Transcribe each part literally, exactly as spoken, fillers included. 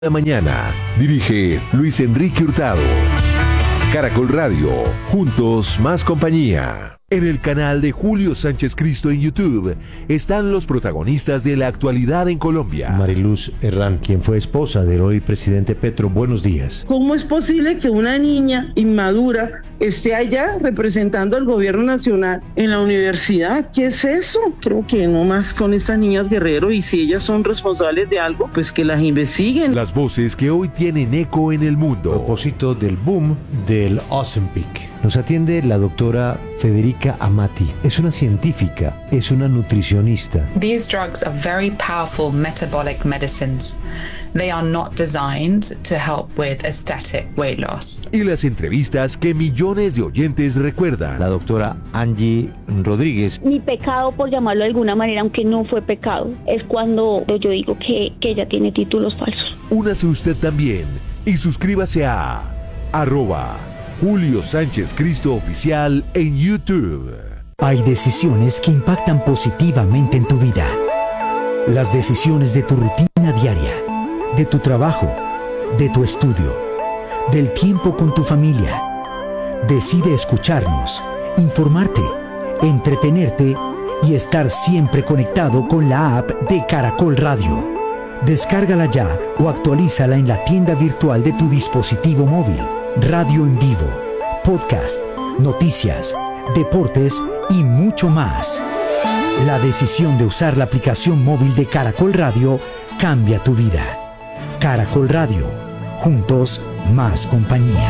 La mañana. Dirige Luis Enrique Hurtado. Caracol Radio. Juntos más compañía. En el canal de Julio Sánchez Cristo en YouTube están los protagonistas de la actualidad en Colombia. Mariluz Herrán, quien fue esposa del hoy presidente Petro, buenos días. ¿Cómo es posible que una niña inmadura esté allá representando al gobierno nacional en la universidad? ¿Qué es eso? Creo que no más con estas niñas Guerrero, y si ellas son responsables de algo, pues que las investiguen. Las voces que hoy tienen eco en el mundo. A propósito del boom del Ozempic, nos atiende la doctora Federica Amati. Es una científica, es una nutricionista. These drugs are very powerful metabolic medicines. They are not designed to help with aesthetic weight loss. Y las entrevistas que millones de oyentes recuerdan. La doctora Angie Rodríguez. Mi pecado, por llamarlo de alguna manera, aunque no fue pecado, es cuando yo digo que, que ella tiene títulos falsos. Únase usted también y suscríbase a arroba Julio Sánchez Cristo Oficial en YouTube. Hay decisiones que impactan positivamente en tu vida. Las decisiones de tu rutina diaria, de tu trabajo, de tu estudio, del tiempo con tu familia. Decide escucharnos, informarte, entretenerte y estar siempre conectado con la app de Caracol Radio. Descárgala ya o actualízala en la tienda virtual de tu dispositivo móvil. Radio en vivo, podcast, noticias, deportes y mucho más. La decisión de usar la aplicación móvil de Caracol Radio cambia tu vida. Caracol Radio, juntos más compañía.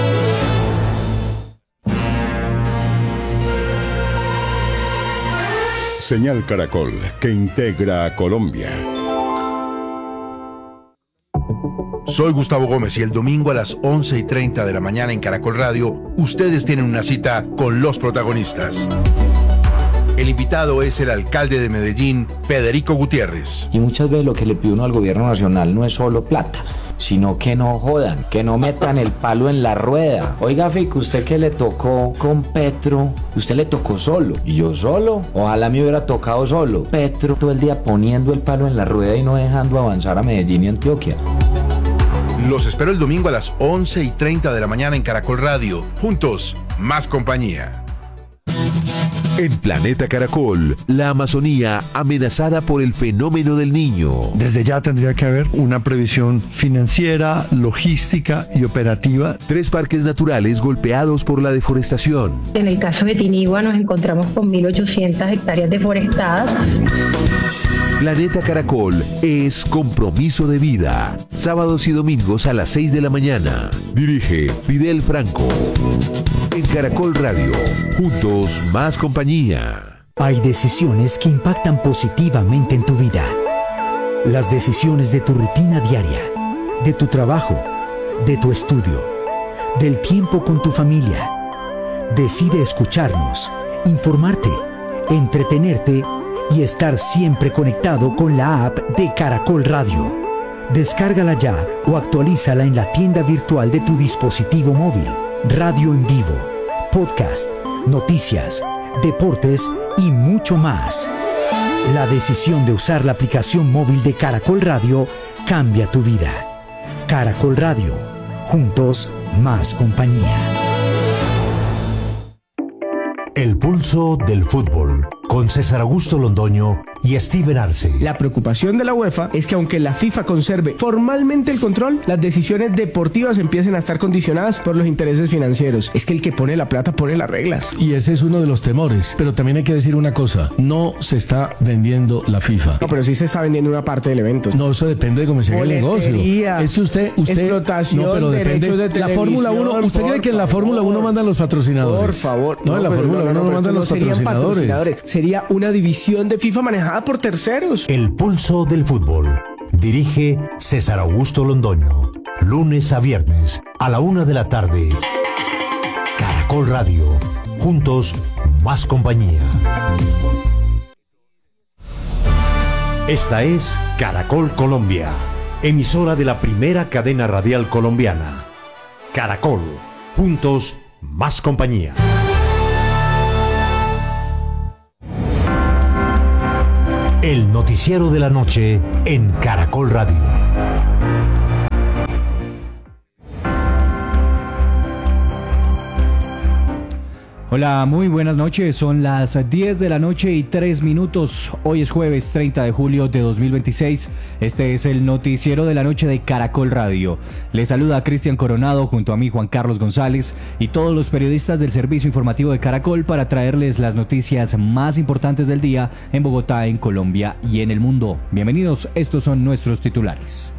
Señal Caracol, que integra a Colombia. Soy Gustavo Gómez y el domingo a las once y treinta de la mañana en Caracol Radio, ustedes tienen una cita con los protagonistas. El invitado es el alcalde de Medellín, Federico Gutiérrez. Y muchas veces lo que le pide uno al gobierno nacional no es solo plata, sino que no jodan, que no metan el palo en la rueda. Oiga, Fico, usted que le tocó con Petro, usted le tocó solo. ¿Y yo solo? Ojalá me hubiera tocado solo. Petro todo el día poniendo el palo en la rueda y no dejando avanzar a Medellín y Antioquia. Los espero el domingo a las once y treinta de la mañana en Caracol Radio. Juntos, más compañía. En Planeta Caracol, la Amazonía amenazada por el fenómeno del Niño. Desde ya tendría que haber una previsión financiera, logística y operativa. Tres parques naturales golpeados por la deforestación. En el caso de Tinigua nos encontramos con mil ochocientas hectáreas deforestadas. Planeta Caracol es compromiso de vida. Sábados y domingos a las seis de la mañana. Dirige Fidel Franco. En Caracol Radio. Juntos más compañía. Hay decisiones que impactan positivamente en tu vida. Las decisiones de tu rutina diaria, de tu trabajo, de tu estudio, del tiempo con tu familia. Decide escucharnos, informarte, entretenerte y estar siempre conectado con la app de Caracol Radio. Descárgala ya o actualízala en la tienda virtual de tu dispositivo móvil. Radio en vivo, podcast, noticias, deportes y mucho más. La decisión de usar la aplicación móvil de Caracol Radio cambia tu vida. Caracol Radio, juntos más compañía. El pulso del fútbol, con César Augusto Londoño y Steven Arce. La preocupación de la UEFA es que aunque la FIFA conserve formalmente el control, las decisiones deportivas empiecen a estar condicionadas por los intereses financieros. Es que el que pone la plata pone las reglas. Y ese es uno de los temores. Pero también hay que decir una cosa, no se está vendiendo la FIFA. No, pero sí se está vendiendo una parte del evento. No, eso depende de cómo se haga el negocio. Es que usted, usted explotación, no, pero depende de la Fórmula uno. ¿Usted cree que en la Fórmula uno mandan los patrocinadores? Por favor. No, en la Fórmula uno no mandan los patrocinadores. patrocinadores. Sería una división de FIFA manejada por terceros. El pulso del fútbol. Dirige César Augusto Londoño. Lunes a viernes a la una de la tarde. Caracol Radio. Juntos, más compañía. Esta es Caracol Colombia, emisora de la primera cadena radial colombiana. Caracol. Juntos, más compañía. El noticiero de la noche en Caracol Radio. Hola, muy buenas noches. Son las diez de la noche y tres minutos. Hoy es jueves treinta de julio de dos mil veintiséis. Este es el noticiero de la noche de Caracol Radio. Les saluda Cristian Coronado junto a mí Juan Carlos González y todos los periodistas del servicio informativo de Caracol para traerles las noticias más importantes del día en Bogotá, en Colombia y en el mundo. Bienvenidos, estos son nuestros titulares.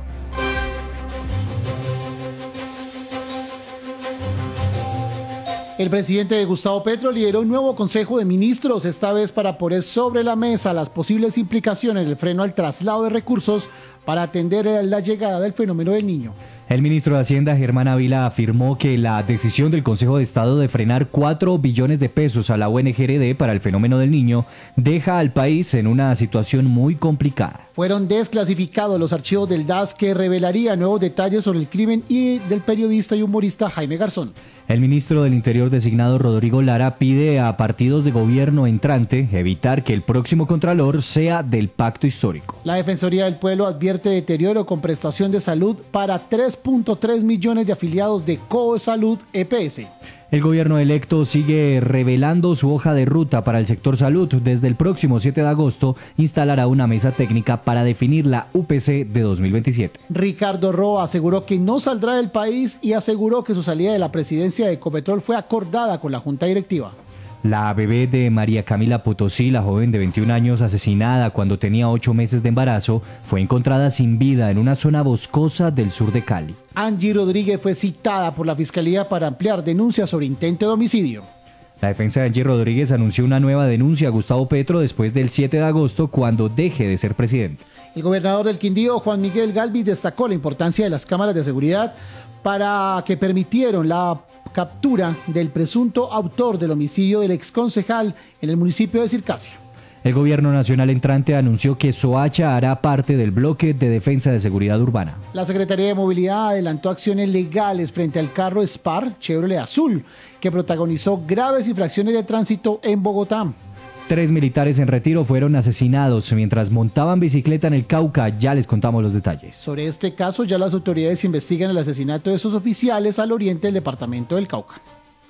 El presidente Gustavo Petro lideró un nuevo Consejo de Ministros, esta vez para poner sobre la mesa las posibles implicaciones del freno al traslado de recursos para atender la llegada del fenómeno del Niño. El ministro de Hacienda, Germán Ávila, afirmó que la decisión del Consejo de Estado de frenar cuatro billones de pesos a la O N G R D para el fenómeno del Niño deja al país en una situación muy complicada. Fueron desclasificados los archivos del D A S que revelarían nuevos detalles sobre el crimen y del periodista y humorista Jaime Garzón. El ministro del Interior designado Rodrigo Lara pide a partidos de gobierno entrante evitar que el próximo contralor sea del pacto histórico. La Defensoría del Pueblo advierte deterioro con prestación de salud para tres punto tres millones de afiliados de Cosalud E P S. El gobierno electo sigue revelando su hoja de ruta para el sector salud. Desde el próximo siete de agosto instalará una mesa técnica para definir la U P C de dos mil veintisiete. Ricardo Roa aseguró que no saldrá del país y aseguró que su salida de la presidencia de Ecopetrol fue acordada con la junta directiva. La bebé de María Camila Potosí, la joven de veintiún años asesinada cuando tenía ocho meses de embarazo, fue encontrada sin vida en una zona boscosa del sur de Cali. Angie Rodríguez fue citada por la Fiscalía para ampliar denuncias sobre intento de homicidio. La defensa de Angie Rodríguez anunció una nueva denuncia a Gustavo Petro después del siete de agosto cuando deje de ser presidente. El gobernador del Quindío, Juan Miguel Galvis, destacó la importancia de las cámaras de seguridad para que permitieron la captura del presunto autor del homicidio del exconcejal en el municipio de Circasia. El gobierno nacional entrante anunció que Soacha hará parte del bloque de defensa de seguridad urbana. La Secretaría de Movilidad adelantó acciones legales frente al carro Spar Chevrolet Azul, que protagonizó graves infracciones de tránsito en Bogotá. Tres militares en retiro fueron asesinados mientras montaban bicicleta en el Cauca. Ya les contamos los detalles. Sobre este caso, ya las autoridades investigan el asesinato de esos oficiales al oriente del departamento del Cauca.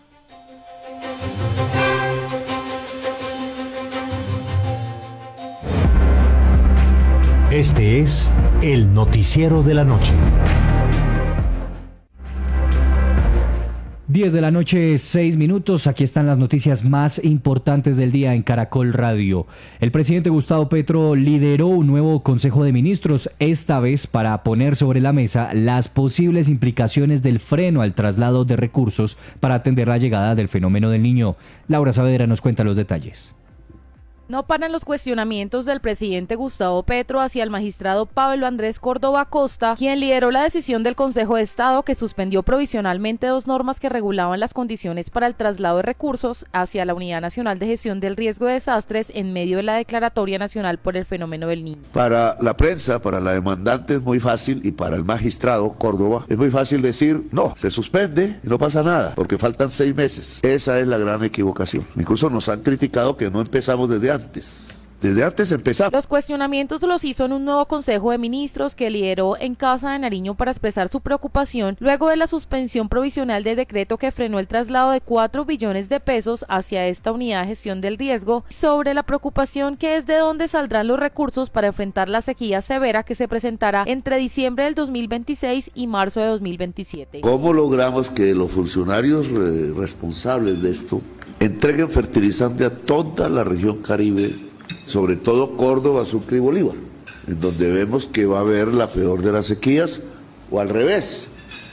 Este es el noticiero de la noche. diez de la noche, seis minutos. Aquí están las noticias más importantes del día en Caracol Radio. El presidente Gustavo Petro lideró un nuevo Consejo de Ministros, esta vez para poner sobre la mesa las posibles implicaciones del freno al traslado de recursos para atender la llegada del fenómeno del Niño. Laura Saavedra nos cuenta los detalles. No paran los cuestionamientos del presidente Gustavo Petro hacia el magistrado Pablo Andrés Córdoba Costa, quien lideró la decisión del Consejo de Estado que suspendió provisionalmente dos normas que regulaban las condiciones para el traslado de recursos hacia la Unidad Nacional de Gestión del Riesgo de Desastres en medio de la Declaratoria Nacional por el Fenómeno del Niño. Para la prensa, para la demandante es muy fácil y para el magistrado Córdoba es muy fácil decir, no, se suspende y no pasa nada, porque faltan seis meses. Esa es la gran equivocación. Incluso nos han criticado que no empezamos desde antes. Antes. Desde antes empezamos. Los cuestionamientos los hizo en un nuevo Consejo de Ministros que lideró en Casa de Nariño para expresar su preocupación luego de la suspensión provisional del decreto que frenó el traslado de cuatro billones de pesos hacia esta unidad de gestión del riesgo, sobre la preocupación que es de dónde saldrán los recursos para enfrentar la sequía severa que se presentará entre diciembre del dos mil veintiséis y marzo de dos mil veintisiete. ¿Cómo logramos que los funcionarios eh, responsables de esto entreguen fertilizante a toda la región Caribe, sobre todo Córdoba, Sucre y Bolívar, en donde vemos que va a haber la peor de las sequías, o al revés,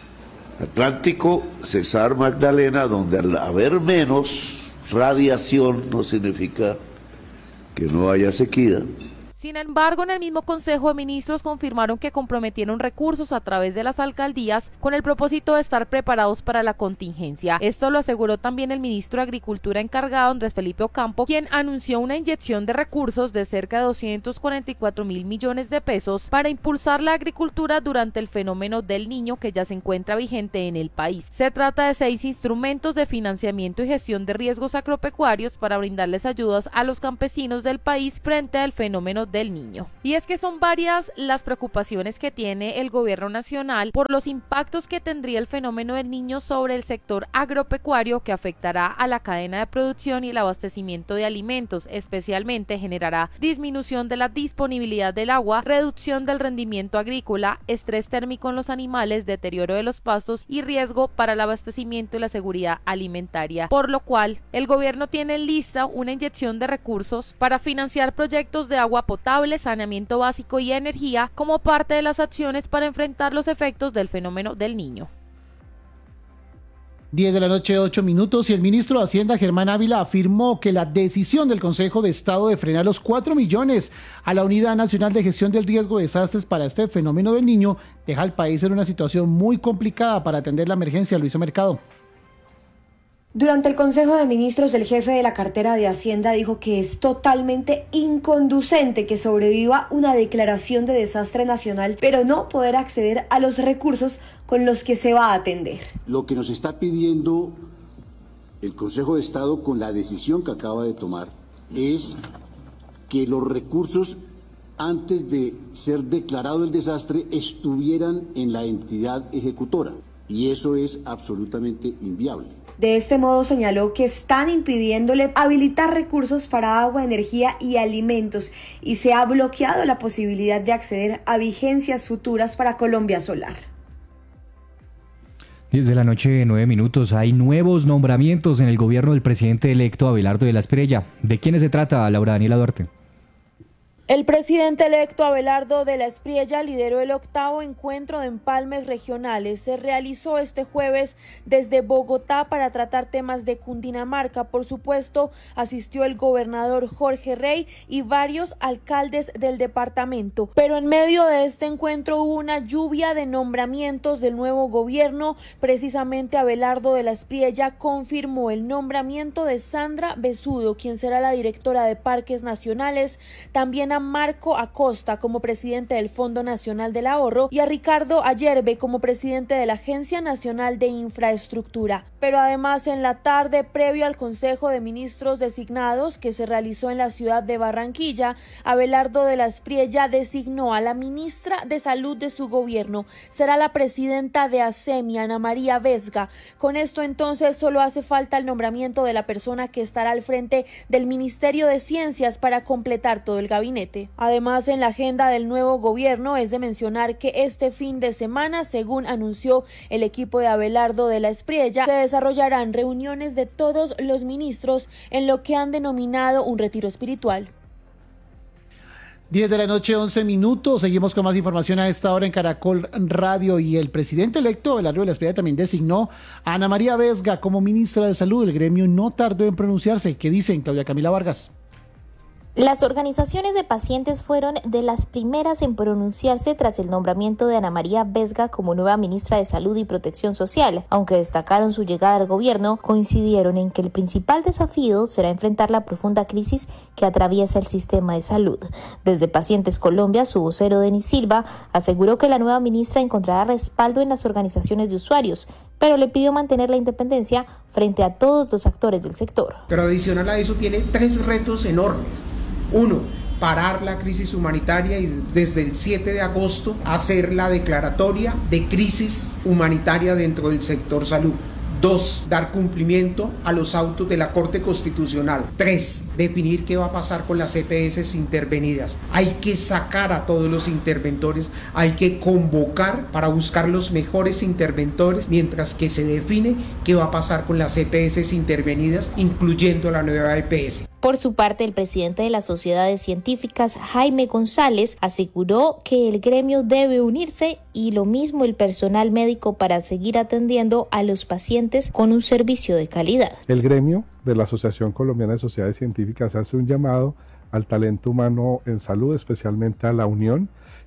Atlántico, Cesar, Magdalena, donde al haber menos radiación no significa que no haya sequía? Sin embargo, en el mismo Consejo de Ministros confirmaron que comprometieron recursos a través de las alcaldías con el propósito de estar preparados para la contingencia. Esto lo aseguró también el ministro de Agricultura encargado, Andrés Felipe Ocampo, quien anunció una inyección de recursos de cerca de doscientos cuarenta y cuatro mil millones de pesos para impulsar la agricultura durante el fenómeno del Niño que ya se encuentra vigente en el país. Se trata de seis instrumentos de financiamiento y gestión de riesgos agropecuarios para brindarles ayudas a los campesinos del país frente al fenómeno del niño. Y es que son varias las preocupaciones que tiene el gobierno nacional por los impactos que tendría el fenómeno del niño sobre el sector agropecuario, que afectará a la cadena de producción y el abastecimiento de alimentos. Especialmente generará disminución de la disponibilidad del agua, reducción del rendimiento agrícola, estrés térmico en los animales, deterioro de los pastos y riesgo para el abastecimiento y la seguridad alimentaria, por lo cual el gobierno tiene lista una inyección de recursos para financiar proyectos de agua potable, saneamiento básico y energía como parte de las acciones para enfrentar los efectos del fenómeno del niño. diez de la noche, ocho minutos, y el ministro de Hacienda, Germán Ávila, afirmó que la decisión del Consejo de Estado de frenar los cuatro millones a la Unidad Nacional de Gestión del Riesgo de Desastres para este fenómeno del niño deja al país en una situación muy complicada para atender la emergencia. Luisa Mercado. Durante el Consejo de Ministros, el jefe de la cartera de Hacienda dijo que es totalmente inconducente que sobreviva una declaración de desastre nacional, pero no poder acceder a los recursos con los que se va a atender. Lo que nos está pidiendo el Consejo de Estado con la decisión que acaba de tomar es que los recursos, antes de ser declarado el desastre, estuvieran en la entidad ejecutora, y eso es absolutamente inviable. De este modo señaló que están impidiéndole habilitar recursos para agua, energía y alimentos, y se ha bloqueado la posibilidad de acceder a vigencias futuras para Colombia Solar. diez de la noche, nueve minutos. Hay nuevos nombramientos en el gobierno del presidente electo Abelardo de la Espriella. ¿De quiénes se trata, Laura Daniela Duarte? El presidente electo Abelardo de la Espriella lideró el octavo encuentro de empalmes regionales. Se realizó este jueves desde Bogotá para tratar temas de Cundinamarca. Por supuesto, asistió el gobernador Jorge Rey y varios alcaldes del departamento. Pero en medio de este encuentro hubo una lluvia de nombramientos del nuevo gobierno. Precisamente Abelardo de la Espriella confirmó el nombramiento de Sandra Besudo, quien será la directora de Parques Nacionales. También a Marco Acosta como presidente del Fondo Nacional del Ahorro y a Ricardo Ayerbe como presidente de la Agencia Nacional de Infraestructura. Pero además, en la tarde, previo al Consejo de Ministros designados que se realizó en la ciudad de Barranquilla, Abelardo de la Espriella designó a la ministra de Salud de su gobierno. Será la presidenta de ASEMI, Ana María Vesga. Con esto entonces solo hace falta el nombramiento de la persona que estará al frente del Ministerio de Ciencias para completar todo el gabinete. Además, en la agenda del nuevo gobierno es de mencionar que este fin de semana, según anunció el equipo de Abelardo de la Espriella, se desarrollarán reuniones de todos los ministros en lo que han denominado un retiro espiritual. diez de la noche, once minutos. Seguimos con más información a esta hora en Caracol Radio, y el presidente electo Abelardo de la Espriella también designó a Ana María Vesga como ministra de Salud. El gremio no tardó en pronunciarse. ¿Qué dicen, Claudia Camila Vargas? Las organizaciones de pacientes fueron de las primeras en pronunciarse tras el nombramiento de Ana María Vesga como nueva ministra de Salud y Protección Social. Aunque destacaron su llegada al gobierno, coincidieron en que el principal desafío será enfrentar la profunda crisis que atraviesa el sistema de salud. Desde Pacientes Colombia, su vocero Denis Silva aseguró que la nueva ministra encontrará respaldo en las organizaciones de usuarios, pero le pidió mantener la independencia frente a todos los actores del sector. Pero adicional a eso tiene tres retos enormes. Uno, parar la crisis humanitaria y desde el siete de agosto hacer la declaratoria de crisis humanitaria dentro del sector salud. Dos, dar cumplimiento a los autos de la Corte Constitucional. Tres, definir qué va a pasar con las E P S intervenidas. Hay que sacar a todos los interventores, hay que convocar para buscar los mejores interventores, mientras que se define qué va a pasar con las E P S intervenidas, incluyendo la nueva E P S. Por su parte, el presidente de las sociedades científicas, Jaime González, aseguró que el gremio debe unirse y lo mismo el personal médico para seguir atendiendo a los pacientes con un servicio de calidad. El gremio de la Asociación Colombiana de Sociedades Científicas hace un llamado al talento humano en salud, especialmente a la unión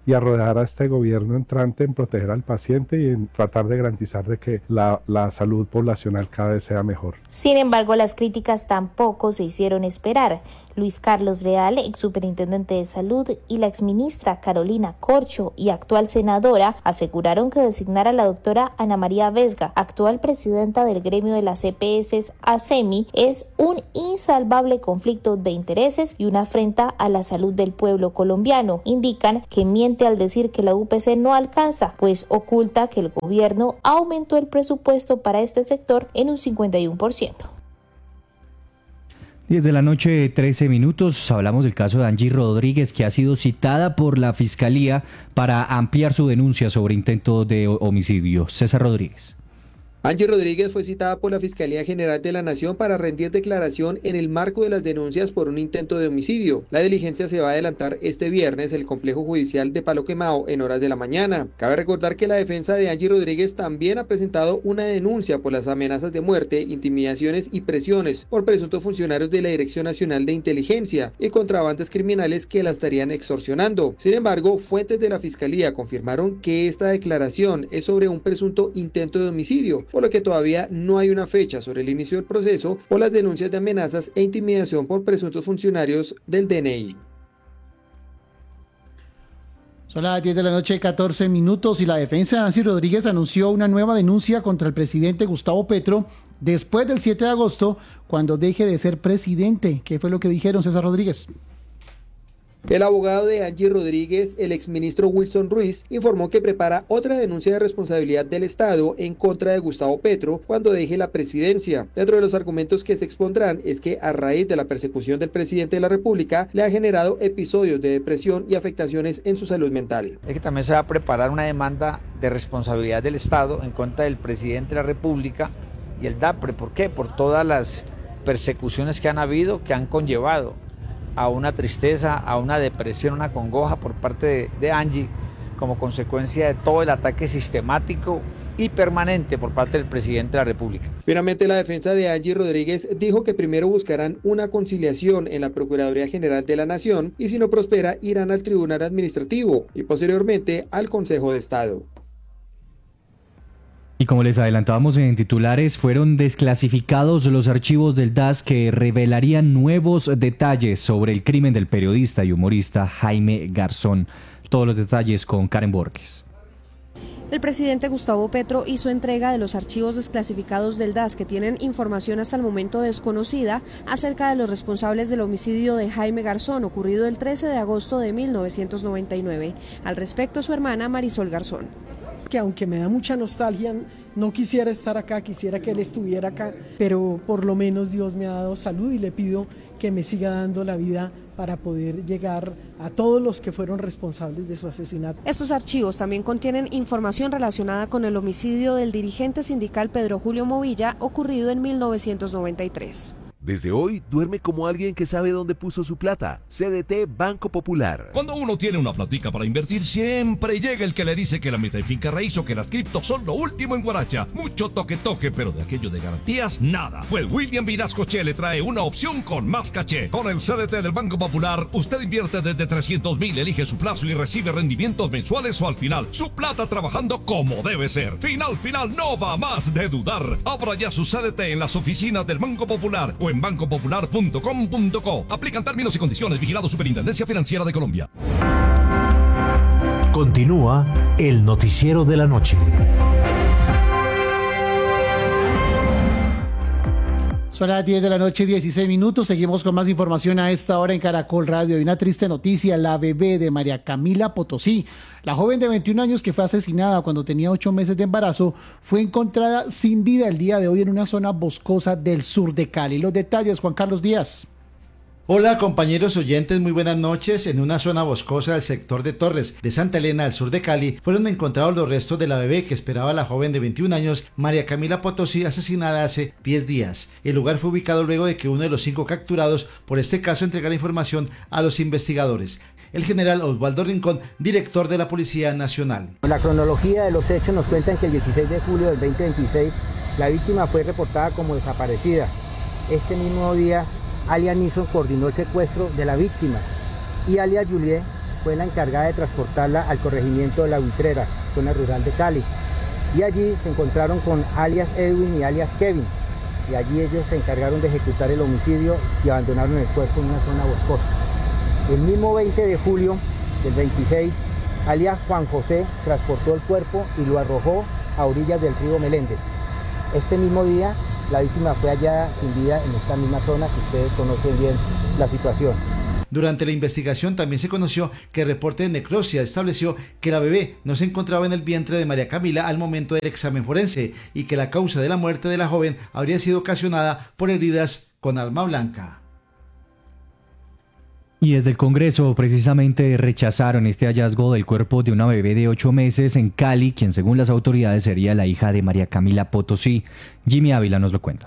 y a rodear a este gobierno entrante en proteger al paciente y en tratar de garantizar de que la, la salud poblacional cada vez sea mejor. Sin embargo, las críticas tampoco se hicieron esperar. Luis Carlos Real, ex superintendente de salud, y la exministra Carolina Corcho y actual senadora aseguraron que designar a la doctora Ana María Vesga, actual presidenta del gremio de las E P S ASEMI, es un insalvable conflicto de intereses y una afrenta a la salud del pueblo colombiano. Indican que miente al decir que la U P C no alcanza, pues oculta que el gobierno aumentó el presupuesto para este sector en un cincuenta y uno por ciento. diez de la noche, trece minutos. Hablamos del caso de Angie Rodríguez, que ha sido citada por la Fiscalía para ampliar su denuncia sobre intento de homicidio. César Rodríguez. Angie Rodríguez fue citada por la Fiscalía General de la Nación para rendir declaración en el marco de las denuncias por un intento de homicidio. La diligencia se va a adelantar este viernes en el complejo judicial de Palo Quemado en horas de la mañana. Cabe recordar que la defensa de Angie Rodríguez también ha presentado una denuncia por las amenazas de muerte, intimidaciones y presiones por presuntos funcionarios de la Dirección Nacional de Inteligencia y contrabandas criminales que la estarían extorsionando. Sin embargo, fuentes de la Fiscalía confirmaron que esta declaración es sobre un presunto intento de homicidio, por lo que todavía no hay una fecha sobre el inicio del proceso por las denuncias de amenazas e intimidación por presuntos funcionarios del D N I. Son las diez de la noche, catorce minutos, y la defensa de Angie Rodríguez anunció una nueva denuncia contra el presidente Gustavo Petro después del siete de agosto, cuando deje de ser presidente. ¿Qué fue lo que dijeron, César Rodríguez? El abogado de Angie Rodríguez, el exministro Wilson Ruiz, informó que prepara otra denuncia de responsabilidad del Estado en contra de Gustavo Petro cuando deje la presidencia. Dentro de los argumentos que se expondrán es que a raíz de la persecución del presidente de la República le ha generado episodios de depresión y afectaciones en su salud mental. Es que también se va a preparar una demanda de responsabilidad del Estado en contra del presidente de la República y el DAPRE. ¿Por qué? Por todas las persecuciones que han habido, que han conllevado a una tristeza, a una depresión, una congoja por parte de, de Angie, como consecuencia de todo el ataque sistemático y permanente por parte del presidente de la República. Finalmente, la defensa de Angie Rodríguez dijo que primero buscarán una conciliación en la Procuraduría General de la Nación y si no prospera irán al Tribunal Administrativo y posteriormente al Consejo de Estado. Y como les adelantábamos en titulares, fueron desclasificados los archivos del D A S que revelarían nuevos detalles sobre el crimen del periodista y humorista Jaime Garzón. Todos los detalles con Karen Borges. El presidente Gustavo Petro hizo entrega de los archivos desclasificados del D A S que tienen información hasta el momento desconocida acerca de los responsables del homicidio de Jaime Garzón, ocurrido el trece de agosto de mil novecientos noventa y nueve. Al respecto, su hermana Marisol Garzón. Que aunque me da mucha nostalgia, no quisiera estar acá, quisiera que él estuviera acá, pero por lo menos Dios me ha dado salud y le pido que me siga dando la vida para poder llegar a todos los que fueron responsables de su asesinato. Estos archivos también contienen información relacionada con el homicidio del dirigente sindical Pedro Julio Movilla, ocurrido en mil novecientos noventa y tres. Desde hoy, duerme como alguien que sabe dónde puso su plata. C D T Banco Popular. Cuando uno tiene una platica para invertir, siempre llega el que le dice que la meta de finca raíz o que las criptos son lo último en guaracha. Mucho toque toque, pero de aquello de garantías, nada. Pues William Vinasco Che le trae una opción con más caché. Con el C D T del Banco Popular, usted invierte desde trescientos mil, elige su plazo y recibe rendimientos mensuales o al final. Su plata trabajando como debe ser. Final, final, no va más de dudar. Abra ya su C D T en las oficinas del Banco Popular o en banco popular punto com punto co. Aplican términos y condiciones. Vigilado Superintendencia Financiera de Colombia. Continúa el noticiero de la noche. Son las diez de la noche, dieciséis minutos. Seguimos con más información a esta hora en Caracol Radio. Y una triste noticia: la bebé de María Camila Potosí, la joven de veintiún años que fue asesinada cuando tenía ocho meses de embarazo, fue encontrada sin vida el día de hoy en una zona boscosa del sur de Cali. Los detalles, Juan Carlos Díaz. Hola compañeros oyentes, muy buenas noches. En una zona boscosa del sector de Torres de Santa Elena, al sur de Cali, fueron encontrados los restos de la bebé que esperaba la joven de veintiún años, María Camila Potosí, asesinada hace diez días. El lugar fue ubicado luego de que uno de los cinco capturados por este caso entregara información a los investigadores. El general Osvaldo Rincón, director de la Policía Nacional. La cronología de los hechos nos cuentan que el dieciséis de julio del veinte veintiséis la víctima fue reportada como desaparecida. Este mismo día, alias Nixon coordinó el secuestro de la víctima y alias Juliet fue la encargada de transportarla al corregimiento de La Buitrera, zona rural de Cali. Y allí se encontraron con alias Edwin y alias Kevin. Y allí ellos se encargaron de ejecutar el homicidio y abandonaron el cuerpo en una zona boscosa. El mismo veinte de julio del veintiséis, alias Juan José transportó el cuerpo y lo arrojó a orillas del río Meléndez. Este mismo día, la víctima fue hallada sin vida en esta misma zona que ustedes conocen bien la situación. Durante la investigación también se conoció que el reporte de necropsia estableció que la bebé no se encontraba en el vientre de María Camila al momento del examen forense y que la causa de la muerte de la joven habría sido ocasionada por heridas con arma blanca. Y desde el Congreso precisamente rechazaron este hallazgo del cuerpo de una bebé de ocho meses en Cali, quien según las autoridades sería la hija de María Camila Potosí. Jimmy Ávila nos lo cuenta.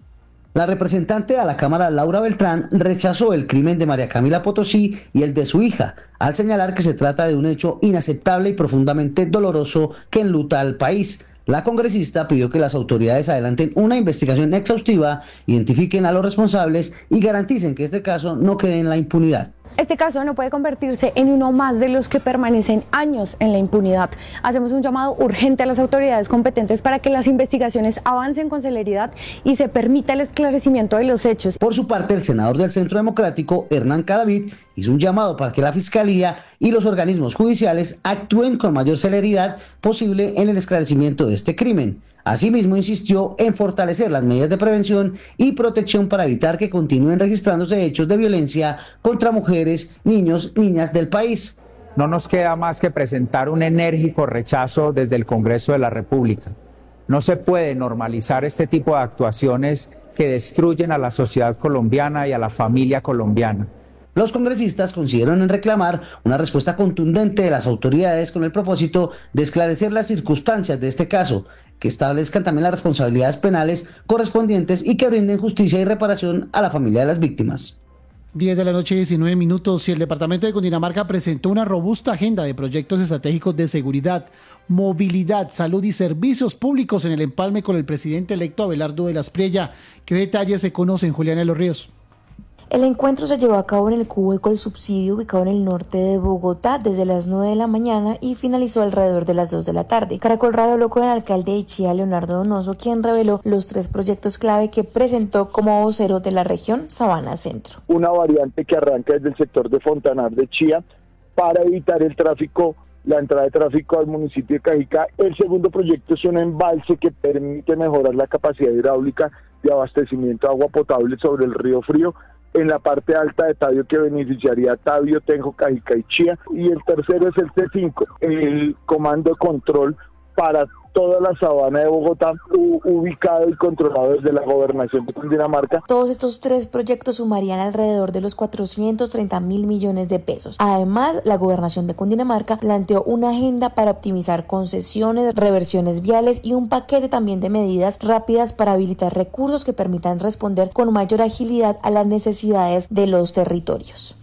La representante a la Cámara, Laura Beltrán, rechazó el crimen de María Camila Potosí y el de su hija, al señalar que se trata de un hecho inaceptable y profundamente doloroso que enluta al país. La congresista pidió que las autoridades adelanten una investigación exhaustiva, identifiquen a los responsables y garanticen que este caso no quede en la impunidad. Este caso no puede convertirse en uno más de los que permanecen años en la impunidad. Hacemos un llamado urgente a las autoridades competentes para que las investigaciones avancen con celeridad y se permita el esclarecimiento de los hechos. Por su parte, el senador del Centro Democrático, Hernán Cadavid, hizo un llamado para que la Fiscalía y los organismos judiciales actúen con mayor celeridad posible en el esclarecimiento de este crimen. Asimismo, insistió en fortalecer las medidas de prevención y protección para evitar que continúen registrándose hechos de violencia contra mujeres, niños, niñas del país. No nos queda más que presentar un enérgico rechazo desde el Congreso de la República. No se puede normalizar este tipo de actuaciones que destruyen a la sociedad colombiana y a la familia colombiana. Los congresistas coincidieron en reclamar una respuesta contundente de las autoridades con el propósito de esclarecer las circunstancias de este caso, que establezcan también las responsabilidades penales correspondientes y que brinden justicia y reparación a la familia de las víctimas. diez de la noche, diecinueve minutos, y el departamento de Cundinamarca presentó una robusta agenda de proyectos estratégicos de seguridad, movilidad, salud y servicios públicos en el empalme con el presidente electo Abelardo de la Espriella. ¿Qué detalles se conocen, Juliana de los Ríos? El encuentro se llevó a cabo en el Cubo Ecol Subsidio, ubicado en el norte de Bogotá, desde las nueve de la mañana y finalizó alrededor de las dos de la tarde. Caracol Radio habló con el alcalde de Chía, Leonardo Donoso, quien reveló los tres proyectos clave que presentó como vocero de la región Sabana Centro. Una variante que arranca desde el sector de Fontanar de Chía para evitar el tráfico, la entrada de tráfico al municipio de Cajicá. El segundo proyecto es un embalse que permite mejorar la capacidad hidráulica de abastecimiento de agua potable sobre el río Frío, en la parte alta de Tabio, que beneficiaría a Tabio, Tenjo, Cajicá y Chía. Y el tercero es el T cinco, el comando de control para toda la sabana de Bogotá, ubicado y controlado desde la gobernación de Cundinamarca. Todos estos tres proyectos sumarían alrededor de los cuatrocientos treinta mil millones de pesos. Además, la gobernación de Cundinamarca planteó una agenda para optimizar concesiones, reversiones viales y un paquete también de medidas rápidas para habilitar recursos que permitan responder con mayor agilidad a las necesidades de los territorios.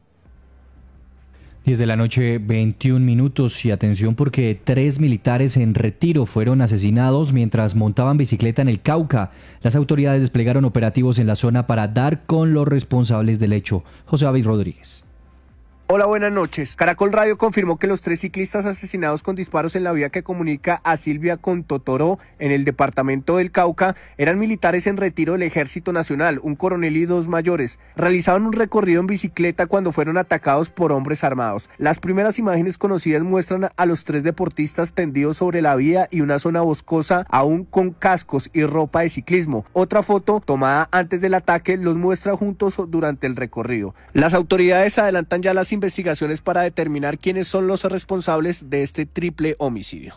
diez de la noche, veintiún minutos, y atención porque tres militares en retiro fueron asesinados mientras montaban bicicleta en el Cauca. Las autoridades desplegaron operativos en la zona para dar con los responsables del hecho. José David Rodríguez. Hola, buenas noches. Caracol Radio confirmó que los tres ciclistas asesinados con disparos en la vía que comunica a Silvia con Totoró, en el departamento del Cauca, eran militares en retiro del Ejército Nacional, un coronel y dos mayores. Realizaban un recorrido en bicicleta cuando fueron atacados por hombres armados. Las primeras imágenes conocidas muestran a los tres deportistas tendidos sobre la vía y una zona boscosa, aún con cascos y ropa de ciclismo. Otra foto, tomada antes del ataque, los muestra juntos durante el recorrido. Las autoridades adelantan ya las investigaciones para determinar quiénes son los responsables de este triple homicidio.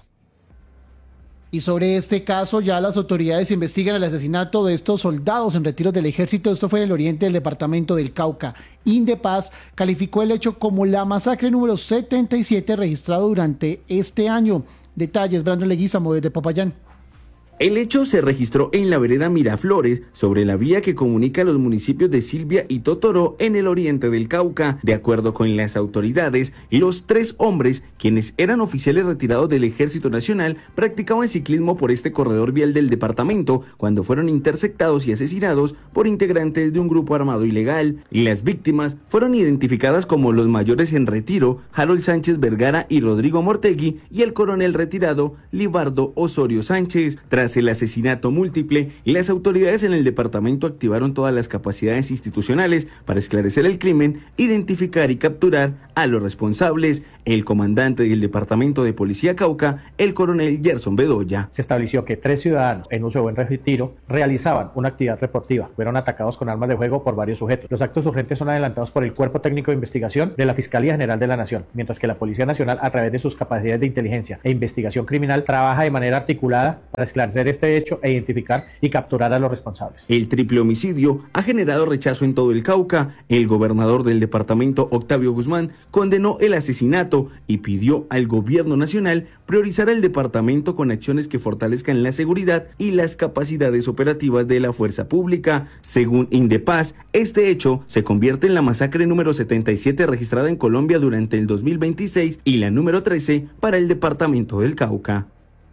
Y sobre este caso, ya las autoridades investigan el asesinato de estos soldados en retiro del ejército. Esto fue en el oriente del departamento del Cauca. Indepaz calificó el hecho como la masacre número setenta y siete registrado durante este año. Detalles, Brandon Leguízamo, desde Popayán. El hecho se registró en la vereda Miraflores, sobre la vía que comunica los municipios de Silvia y Totoró en el oriente del Cauca. De acuerdo con las autoridades, los tres hombres, quienes eran oficiales retirados del Ejército Nacional, practicaban ciclismo por este corredor vial del departamento cuando fueron interceptados y asesinados por integrantes de un grupo armado ilegal. Las víctimas fueron identificadas como los mayores en retiro, Harold Sánchez Vergara y Rodrigo Mortegui, y el coronel retirado, Libardo Osorio Sánchez. Tras el asesinato múltiple, las autoridades en el departamento activaron todas las capacidades institucionales para esclarecer el crimen, identificar y capturar a los responsables. El comandante del Departamento de Policía Cauca, el coronel Gerson Bedoya. Se estableció que tres ciudadanos en uso de buen retiro realizaban una actividad deportiva. Fueron atacados con armas de fuego por varios sujetos. Los actos urgentes son adelantados por el Cuerpo Técnico de Investigación de la Fiscalía General de la Nación, mientras que la Policía Nacional, a través de sus capacidades de inteligencia e investigación criminal, trabaja de manera articulada para esclarecer este hecho e identificar y capturar a los responsables. El triple homicidio ha generado rechazo en todo el Cauca. El gobernador del departamento, Octavio Guzmán, condenó el asesinato y pidió al gobierno nacional priorizar el departamento con acciones que fortalezcan la seguridad y las capacidades operativas de la fuerza pública. Según Indepaz, este hecho se convierte en la masacre número setenta y siete registrada en Colombia durante el dos mil veintiséis y la número trece para el departamento del Cauca.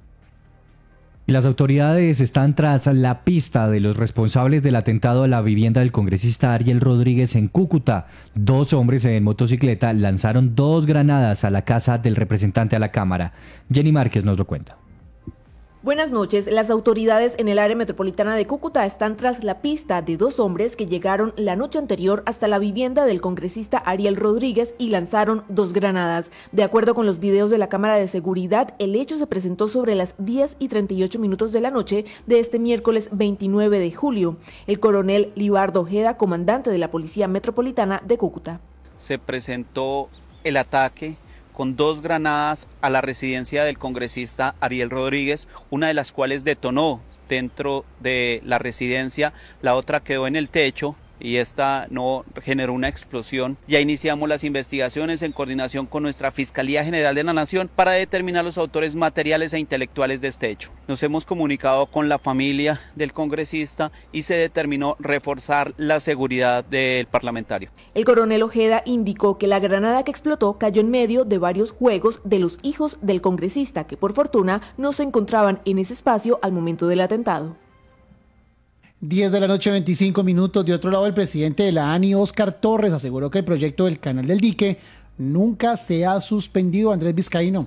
Las autoridades están tras la pista de los responsables del atentado a la vivienda del congresista Ariel Rodríguez en Cúcuta. Dos hombres en motocicleta lanzaron dos granadas a la casa del representante a la Cámara. Jenny Márquez nos lo cuenta. Buenas noches. Las autoridades en el área metropolitana de Cúcuta están tras la pista de dos hombres que llegaron la noche anterior hasta la vivienda del congresista Ariel Rodríguez y lanzaron dos granadas. De acuerdo con los videos de la cámara de seguridad, el hecho se presentó sobre las diez y treinta y ocho minutos de la noche de este miércoles veintinueve de julio. El coronel Libardo Ojeda, comandante de la Policía Metropolitana de Cúcuta. Se presentó el ataque con dos granadas a la residencia del congresista Ariel Rodríguez, una de las cuales detonó dentro de la residencia, la otra quedó en el techo y esta no generó una explosión. Ya iniciamos las investigaciones en coordinación con nuestra Fiscalía General de la Nación para determinar los autores materiales e intelectuales de este hecho. Nos hemos comunicado con la familia del congresista y se determinó reforzar la seguridad del parlamentario. El coronel Ojeda indicó que la granada que explotó cayó en medio de varios juegos de los hijos del congresista, que por fortuna no se encontraban en ese espacio al momento del atentado. diez de la noche, veinticinco minutos. De otro lado, el presidente de la ANI, Óscar Torres, aseguró que el proyecto del Canal del Dique nunca se ha suspendido. Andrés Vizcaíno.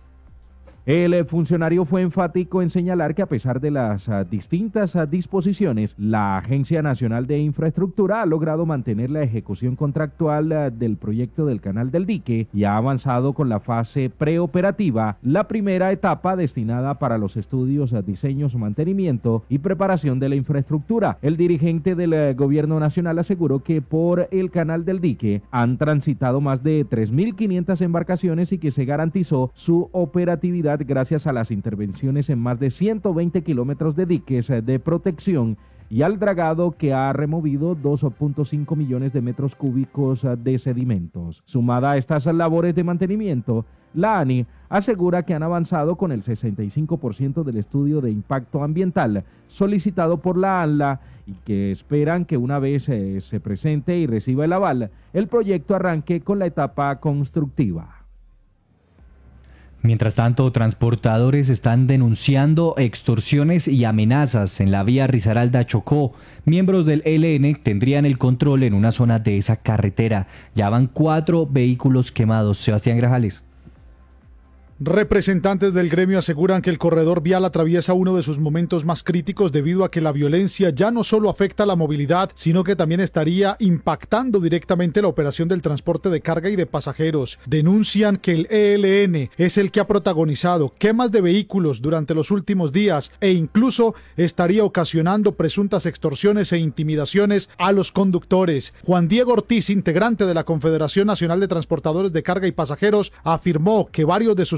El funcionario fue enfático en señalar que a pesar de las uh, distintas uh, disposiciones, la Agencia Nacional de Infraestructura ha logrado mantener la ejecución contractual uh, del proyecto del Canal del Dique y ha avanzado con la fase preoperativa, la primera etapa destinada para los estudios, uh, diseños, mantenimiento y preparación de la infraestructura. El dirigente del uh, gobierno nacional aseguró que por el Canal del Dique han transitado más de tres mil quinientas embarcaciones y que se garantizó su operatividad gracias a las intervenciones en más de ciento veinte kilómetros de diques de protección y al dragado que ha removido dos punto cinco millones de metros cúbicos de sedimentos. Sumada a estas labores de mantenimiento, la ANI asegura que han avanzado con el sesenta y cinco por ciento del estudio de impacto ambiental solicitado por la ANLA y que esperan que una vez eh, se presente y reciba el aval, el proyecto arranque con la etapa constructiva. Mientras tanto, transportadores están denunciando extorsiones y amenazas en la vía Risaralda-Chocó. Miembros del E L N tendrían el control en una zona de esa carretera. Ya van cuatro vehículos quemados. Sebastián Grajales. Representantes del gremio aseguran que el corredor vial atraviesa uno de sus momentos más críticos debido a que la violencia ya no solo afecta la movilidad, sino que también estaría impactando directamente la operación del transporte de carga y de pasajeros. Denuncian que el E L N es el que ha protagonizado quemas de vehículos durante los últimos días e incluso estaría ocasionando presuntas extorsiones e intimidaciones a los conductores. Juan Diego Ortiz, integrante de la Confederación Nacional de Transportadores de Carga y Pasajeros, afirmó que varios de sus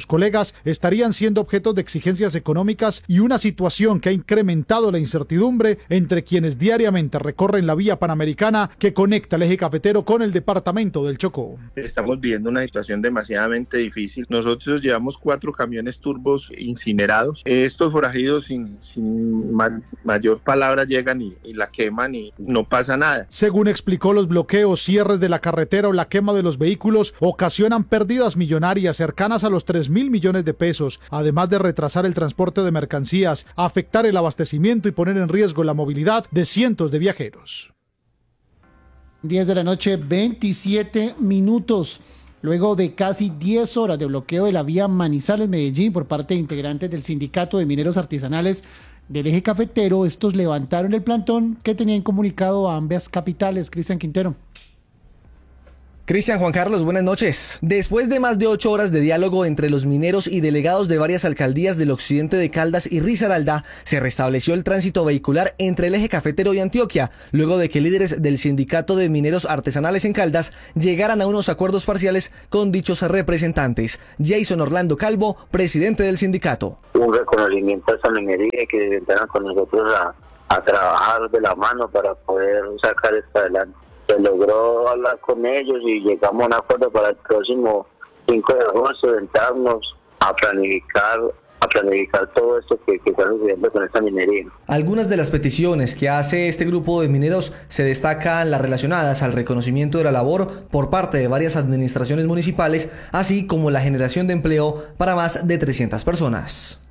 colegas estarían siendo objeto de exigencias económicas y una situación que ha incrementado la incertidumbre entre quienes diariamente recorren la vía panamericana que conecta el eje cafetero con el departamento del Chocó. Estamos viviendo una situación demasiadamente difícil. Nosotros llevamos cuatro camiones turbos incinerados. Estos forajidos sin, sin ma- mayor palabra llegan y, y la queman y no pasa nada. Según explicó, los bloqueos, cierres de la carretera o la quema de los vehículos ocasionan pérdidas millonarias cercanas a los tres mil millones de pesos, además de retrasar el transporte de mercancías, afectar el abastecimiento y poner en riesgo la movilidad de cientos de viajeros. diez de la noche, veintisiete minutos. Luego de casi diez horas de bloqueo de la vía Manizales-Medellín por parte de integrantes del Sindicato de Mineros Artesanales del Eje Cafetero, estos levantaron el plantón que tenían comunicado a ambas capitales. Cristian Quintero. Cristian, Juan Carlos, buenas noches. Después de más de ocho horas de diálogo entre los mineros y delegados de varias alcaldías del occidente de Caldas y Risaralda, se restableció el tránsito vehicular entre el Eje Cafetero y Antioquia, luego de que líderes del Sindicato de Mineros Artesanales en Caldas llegaran a unos acuerdos parciales con dichos representantes. Jason Orlando Calvo, presidente del sindicato. Un reconocimiento a esta minería que intentaron con nosotros a, a trabajar de la mano para poder sacar esto adelante. Se logró hablar con ellos y llegamos a un acuerdo para el próximo cinco de agosto, sentarnos a planificar, a planificar todo esto que, que está sucediendo con esta minería. Algunas de las peticiones que hace este grupo de mineros se destacan las relacionadas al reconocimiento de la labor por parte de varias administraciones municipales, así como la generación de empleo para más de trescientas personas.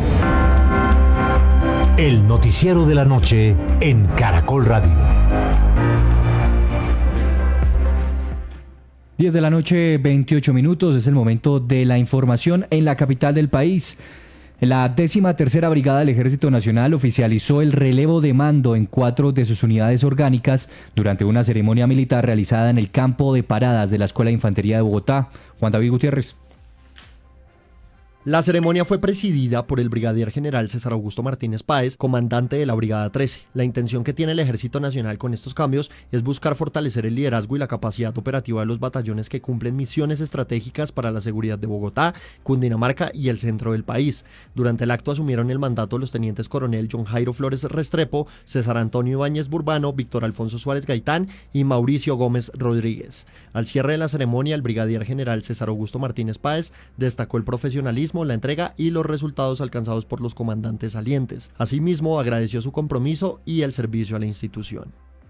El noticiero de la noche en Caracol Radio. diez de la noche, veintiocho minutos, es el momento de la información en la capital del país. La décima tercera Brigada del Ejército Nacional oficializó el relevo de mando en cuatro de sus unidades orgánicas durante una ceremonia militar realizada en el campo de paradas de la Escuela de Infantería de Bogotá. Juan David Gutiérrez. La ceremonia fue presidida por el brigadier general César Augusto Martínez Páez, comandante de la Brigada trece. La intención que tiene el Ejército Nacional con estos cambios es buscar fortalecer el liderazgo y la capacidad operativa de los batallones que cumplen misiones estratégicas para la seguridad de Bogotá, Cundinamarca y el centro del país. Durante el acto asumieron el mandato los tenientes coronel John Jairo Flores Restrepo, César Antonio Ibáñez Burbano, Víctor Alfonso Suárez Gaitán y Mauricio Gómez Rodríguez. Al cierre de la ceremonia, el brigadier general César Augusto Martínez Páez destacó el profesionalismo, la entrega y los resultados alcanzados por los comandantes salientes. Asimismo, agradeció su compromiso y el servicio a la institución.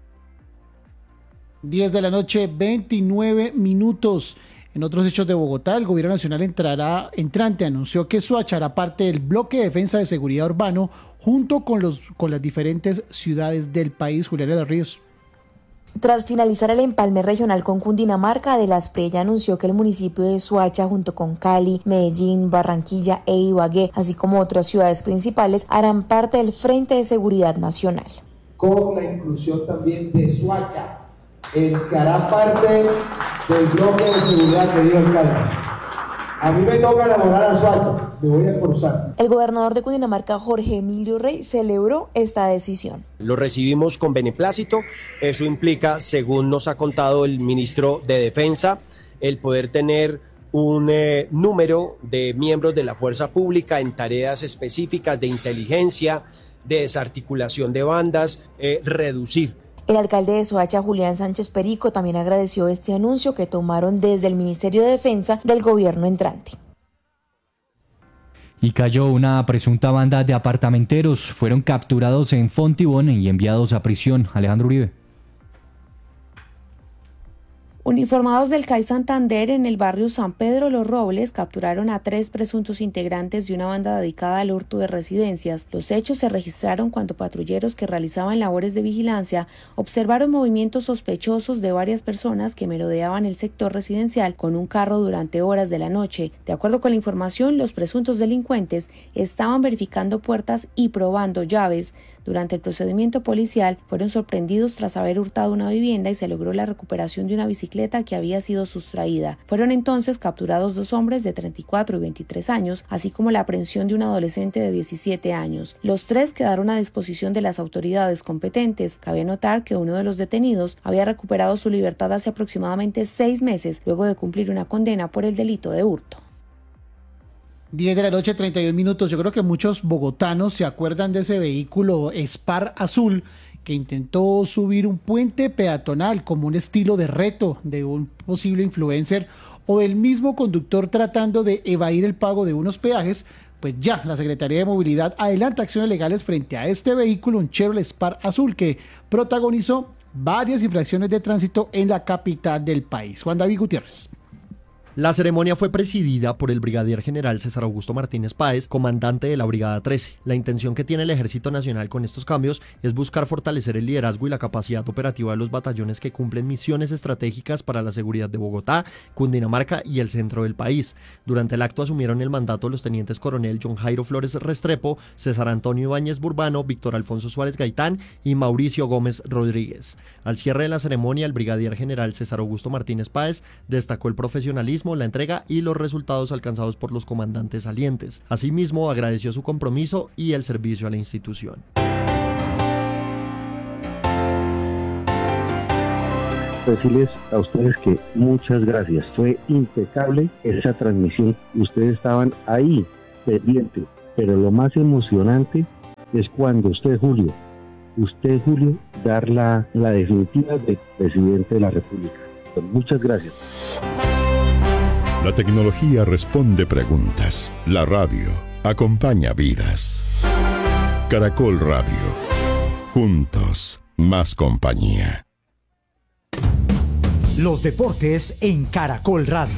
diez de la noche, veintinueve minutos. En otros hechos de Bogotá, el gobierno nacional entrará, entrante anunció que Soacha hará parte del bloque de defensa de seguridad urbano junto con, los, con las diferentes ciudades del país. Juliana de los Ríos. Tras finalizar el empalme regional con Cundinamarca, de la Espriella anunció que el municipio de Soacha, junto con Cali, Medellín, Barranquilla e Ibagué, así como otras ciudades principales, harán parte del Frente de Seguridad Nacional. Con la inclusión también de Soacha, el que hará parte del bloque de seguridad que dio el alcalde. A mí me toca enamorar a Soacha, me voy a esforzar. El gobernador de Cundinamarca, Jorge Emilio Rey, celebró esta decisión. Lo recibimos con beneplácito. Eso implica, según nos ha contado el ministro de Defensa, el poder tener un eh, número de miembros de la fuerza pública en tareas específicas de inteligencia, de desarticulación de bandas, eh, reducir. El alcalde de Soacha, Julián Sánchez Perico, también agradeció este anuncio que tomaron desde el Ministerio de Defensa del gobierno entrante. Y cayó una presunta banda de apartamenteros. Fueron capturados en Fontibón y enviados a prisión. Alejandro Uribe. Uniformados del C A I Santander en el barrio San Pedro Los Robles capturaron a tres presuntos integrantes de una banda dedicada al hurto de residencias. Los hechos se registraron cuando patrulleros que realizaban labores de vigilancia observaron movimientos sospechosos de varias personas que merodeaban el sector residencial con un carro durante horas de la noche. De acuerdo con la información, los presuntos delincuentes estaban verificando puertas y probando llaves. Durante el procedimiento policial fueron sorprendidos tras haber hurtado una vivienda y se logró la recuperación de una bicicleta que había sido sustraída. Fueron entonces capturados dos hombres de treinta y cuatro y veintitrés años, así como la aprehensión de un adolescente de diecisiete años. Los tres quedaron a disposición de las autoridades competentes. Cabe notar que uno de los detenidos había recuperado su libertad hace aproximadamente seis meses luego de cumplir una condena por el delito de hurto. diez de la noche, treinta y dos minutos. Yo creo que muchos bogotanos se acuerdan de ese vehículo Spar azul que intentó subir un puente peatonal como un estilo de reto de un posible influencer o del mismo conductor tratando de evadir el pago de unos peajes. Pues ya, la Secretaría de Movilidad adelanta acciones legales frente a este vehículo, un Chevrolet Spar azul, que protagonizó varias infracciones de tránsito en la capital del país. Juan David Gutiérrez. La ceremonia fue presidida por el brigadier general César Augusto Martínez Páez, comandante de la Brigada trece. La intención que tiene el Ejército Nacional con estos cambios es buscar fortalecer el liderazgo y la capacidad operativa de los batallones que cumplen misiones estratégicas para la seguridad de Bogotá, Cundinamarca y el centro del país. Durante el acto asumieron el mandato los tenientes coronel John Jairo Flores Restrepo, César Antonio Ibáñez Burbano, Víctor Alfonso Suárez Gaitán y Mauricio Gómez Rodríguez. Al cierre de la ceremonia, el brigadier general César Augusto Martínez Páez destacó el profesionalismo, la entrega y los resultados alcanzados por los comandantes salientes. Asimismo, agradeció su compromiso y el servicio a la institución. Decirles a ustedes que muchas gracias. Fue impecable esa transmisión. Ustedes estaban ahí, pendientes. Pero lo más emocionante es cuando usted, Julio, usted, Julio, dar la, la definitiva de presidente de la República. Pues muchas gracias. La tecnología responde preguntas. La radio acompaña vidas. Caracol Radio. Juntos, más compañía. Los deportes en Caracol Radio.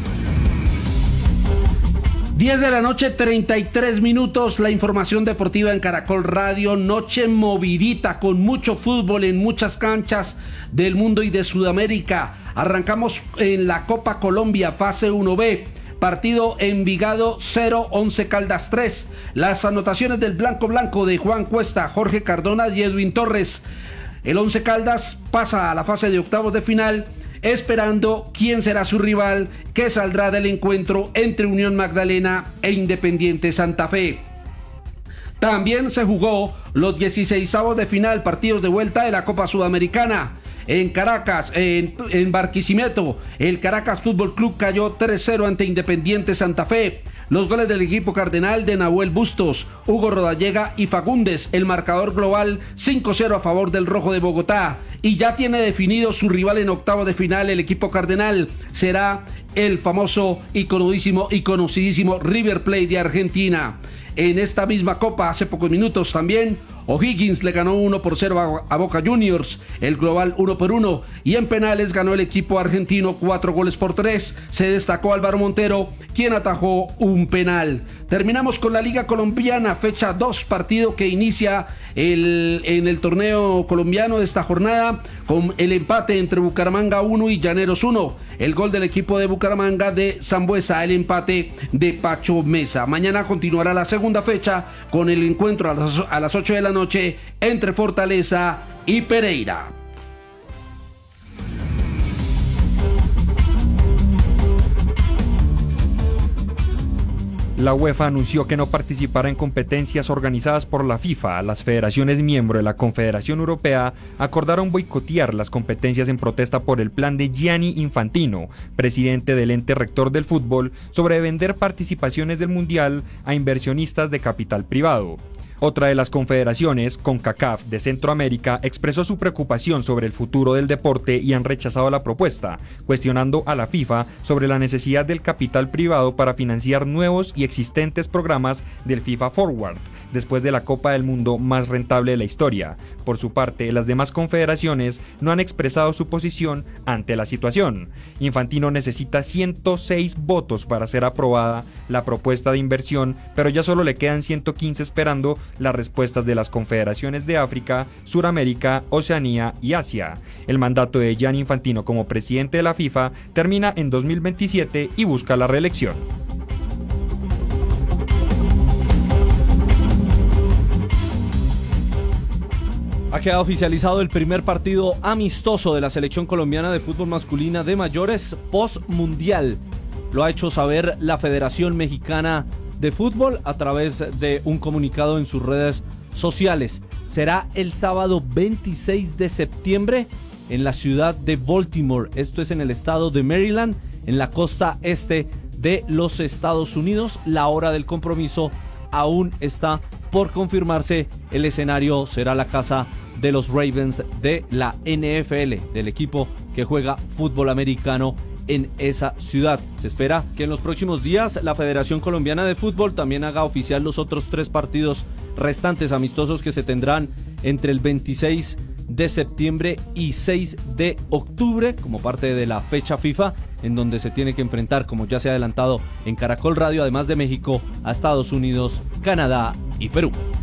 diez de la noche, treinta y tres minutos, la información deportiva en Caracol Radio, noche movidita con mucho fútbol en muchas canchas del mundo y de Sudamérica. Arrancamos en la Copa Colombia, fase uno B, partido Envigado cero, Once Caldas tres. Las anotaciones del Blanco Blanco de Juan Cuesta, Jorge Cardona y Edwin Torres. El Once Caldas pasa a la fase de octavos de final, esperando quién será su rival que saldrá del encuentro entre Unión Magdalena e Independiente Santa Fe. También se jugó los dieciseisavos de final, partidos de vuelta de la Copa Sudamericana. En Caracas, en, en Barquisimeto, el Caracas Fútbol Club cayó tres cero ante Independiente Santa Fe. Los goles del equipo cardenal de Nahuel Bustos, Hugo Rodallega y Fagundes. El marcador global cinco cero a favor del Rojo de Bogotá. Y ya tiene definido su rival en octavo de final. El equipo cardenal será el famoso y conocidísimo, y conocidísimo River Plate de Argentina. En esta misma copa, hace pocos minutos también, O'Higgins le ganó uno por cero a Boca Juniors, el global uno por uno, y en penales ganó el equipo argentino cuatro goles por tres. Se destacó Álvaro Montero, quien atajó un penal. Terminamos con la Liga Colombiana, fecha dos, partido que inicia el, en el torneo colombiano de esta jornada, con el empate entre Bucaramanga uno y Llaneros uno. El gol del equipo de Bucaramanga de Sambuesa, el empate de Pacho Mesa. Mañana continuará la segunda fecha con el encuentro a las, a las ocho de la noche entre Fortaleza y Pereira. La UEFA anunció que no participará en competencias organizadas por la FIFA. Las federaciones miembros de la Confederación Europea acordaron boicotear las competencias en protesta por el plan de Gianni Infantino, presidente del ente rector del fútbol, sobre vender participaciones del Mundial a inversionistas de capital privado. Otra de las confederaciones, CONCACAF de Centroamérica, expresó su preocupación sobre el futuro del deporte y han rechazado la propuesta, cuestionando a la FIFA sobre la necesidad del capital privado para financiar nuevos y existentes programas del FIFA Forward, después de la Copa del Mundo más rentable de la historia. Por su parte, las demás confederaciones no han expresado su posición ante la situación. Infantino necesita ciento seis votos para ser aprobada la propuesta de inversión, pero ya solo le quedan ciento quince esperando las respuestas de las confederaciones de África, Suramérica, Oceanía y Asia. El mandato de Gianni Infantino como presidente de la FIFA termina en dos mil veintisiete y busca la reelección. Ha quedado oficializado el primer partido amistoso de la selección colombiana de fútbol masculina de mayores post-mundial. Lo ha hecho saber la Federación Mexicana de Fútbol a través de un comunicado en sus redes sociales. Será el sábado veintiséis de septiembre en la ciudad de Baltimore. Esto es en el estado de Maryland, en la costa este de los Estados Unidos. La hora del compromiso aún está por confirmarse. El escenario será la casa de los Ravens de la N F L, del equipo que juega fútbol americano en esa ciudad. Se espera que en los próximos días la Federación Colombiana de Fútbol también haga oficial los otros tres partidos restantes amistosos que se tendrán entre el veintiséis de septiembre y seis de octubre como parte de la fecha FIFA, en donde se tiene que enfrentar, como ya se ha adelantado en Caracol Radio, además de México, a Estados Unidos, Canadá y Perú.